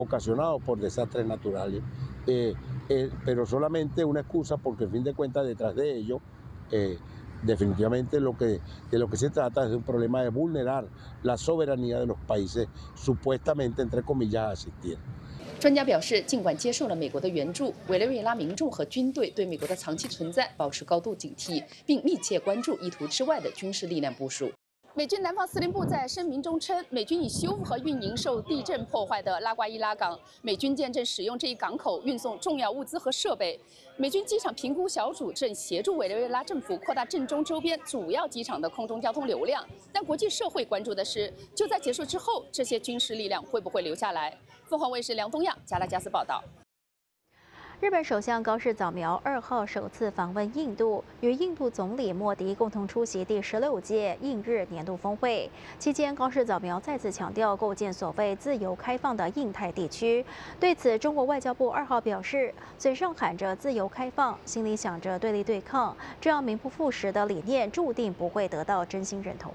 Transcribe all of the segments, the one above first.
ocasionados por desastres naturales, pero solamente una excusa porque, al fin de cuentas, detrás de ello, definitivamente de lo que se trata es de un problema de vulnerar la soberanía de los países supuestamente, entre comillas, a asistir。 专家表示，尽管接受了美国的援助，委内瑞拉民众和军队对美国的长期存在保持高度警惕，并密切关注意图之外的军事力量部署。美军南方司令部在声明中称，美军已修复和运营受地震破坏的拉瓜伊拉港，美军舰正使用这一港口运送重要物资和设备。美军机场评估小组正协助委内瑞拉政府扩大震中周边主要机场的空中交通流量。但国际社会关注的是，就在结束之后，这些军事力量会不会留下来？凤凰卫视梁东亚、加拉加斯报道。 日本首相高市早苗2号首次访问印度，与印度总理莫迪共同出席第16届印日年度峰会。期间，高市早苗再次强调构建所谓自由开放的印太地区。对此，中国外交部2号表示，嘴上喊着自由开放，心里想着对立对抗，这样名不副实的理念注定不会得到真心认同。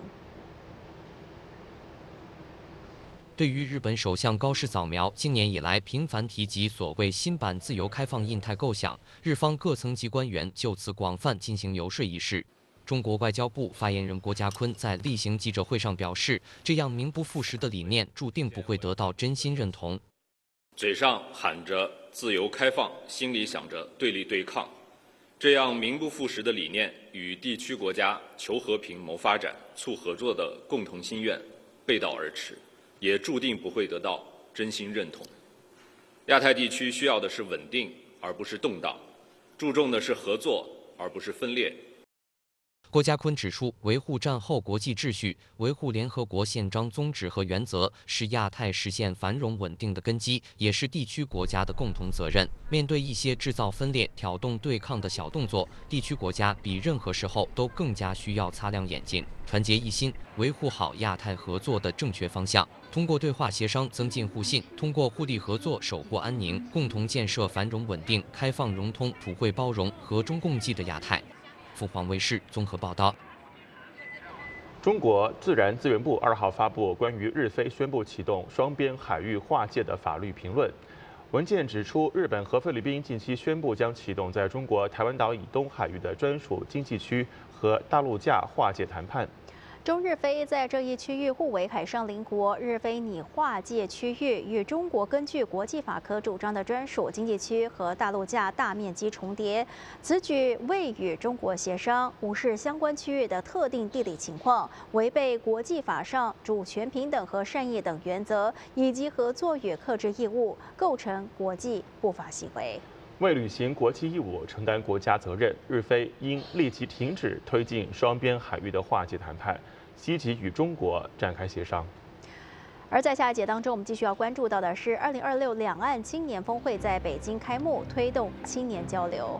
对于日本首相高市早苗今年以来频繁提及所谓新版自由开放印太构想，日方各层级官员就此广泛进行游说一事，中国外交部发言人郭家坤在例行记者会上表示，这样名不副实的理念注定不会得到真心认同。 嘴上喊着自由开放，心里想着对立对抗，这样名不副实的理念与地区国家求和平、谋发展、促合作的共同心愿背道而驰，也注定不会得到真心认同。亚太地区需要的是稳定，而不是动荡；注重的是合作，而不是分裂。 郭家坤指出，维护战后国际秩序、维护联合国宪章宗旨和原则，是亚太实现繁荣稳定的根基，也是地区国家的共同责任。面对一些制造分裂、挑动对抗的小动作，地区国家比任何时候都更加需要擦亮眼睛，团结一心，维护好亚太合作的正确方向。通过对话协商增进互信，通过互利合作守护安宁，共同建设繁荣稳定、开放融通、普惠包容、和衷共济的亚太。凤凰卫视综合报道。 中国自然资源部2号发布关于日菲宣布启动双边海域划界的法律评论。文件指出，日本和菲律宾近期宣布将启动在中国台湾岛以东海域的专属经济区和大陆架划界谈判。 中日菲在这一区域互为海上邻国，日菲拟划界区域与中国根据国际法可主张的专属经济区和大陆架大面积重叠。此举未与中国协商，无视相关区域的特定地理情况，违背国际法上主权平等和善意等原则，以及合作与克制义务，构成国际不法行为。 为履行国际义务、承担国家责任，日菲应立即停止推进双边海域的划界谈判，积极与中国展开协商。 而在下一节当中，我们继续要关注到的是2026两岸青年峰会在北京开幕，推动青年交流。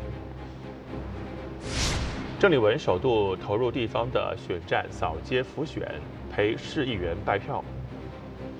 郑丽文首度投入地方的选战，扫街辅选，陪市议员拜票。